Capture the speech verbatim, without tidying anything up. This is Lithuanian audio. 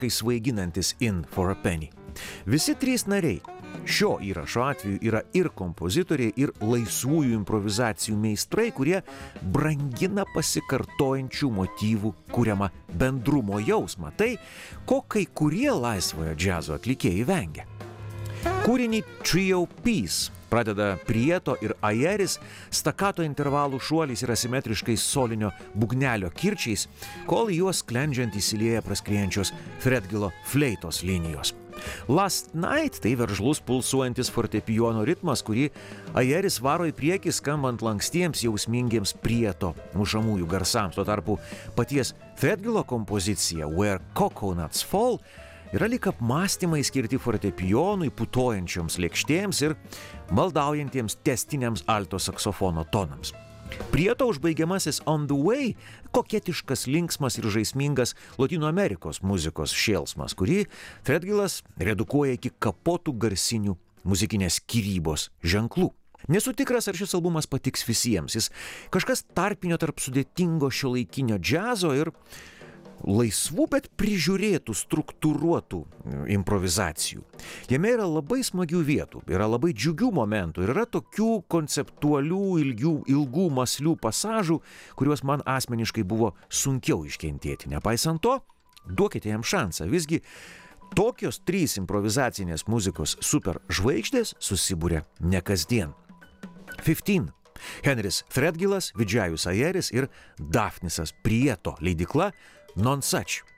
visiškai svaiginantis In for a Penny. Visi trys nariai šio įrašo atveju yra ir kompozitoriai, ir laisvųjų improvizacijų meistrai, kurie brangina pasikartojančių motyvų kuriamą bendrumo jausmą. Tai, ko kai kurie laisvojo džiazo atlikėjai vengia. Kūrinį Trio Piece pradeda Prieto ir Ajeris stakato intervalų šuoliais ir asimetriškais solinio būgnelio kirčiais, kol į juos sklendžiant įsilieja praskriejančios Threadgilo fleitos linijos. Last Night tai veržlus pulsuojantis fortepijono ritmas, kurį Ajeris varo į priekį skambant lankstiems jausmingiems Prieto mušamųjų garsams. Tuo tarpu paties Threadgilo kompozicija Where Coconuts Fall yra lyg apmąstymai skirti fortepijonui, putojančioms lėkštėms ir maldaujantiems tęstiniams alto saksofono tonams. Prieto užbaigiamasis On the Way koketiškas, linksmas ir žaismingas Lotynų Amerikos muzikos šėlsmas, kurį Threadgilas redukuoja iki kapotų garsinių muzikinės skyrybos ženklų. Nesu tikras, ar šis albumas patiks visiems. Jis kažkas tarpinio tarp sudėtingo šiuolaikinio džiazo ir laisvų, bet prižiūrėtų, struktūruotų improvizacijų. Jame yra labai smagių vietų, yra labai džiugių momentų ir yra tokių konceptualių, ilgių, ilgų, mąslių pasažų, kuriuos man asmeniškai buvo sunkiau iškentėti. Nepaisant to, duokite jam šansą. Visgi tokios trys improvizacinės muzikos superžvaigždės susibūrė ne kasdien. fifteen. Henris Threadgilas, Vidžajus Ajeris ir Dafnisas Prieto, leidykla Nonsuch.